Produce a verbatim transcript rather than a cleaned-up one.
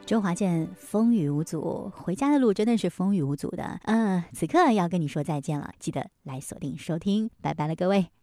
周华健风雨无阻，回家的路真的是风雨无阻的。嗯，此刻要跟你说再见了，记得来锁定收听，拜拜了各位。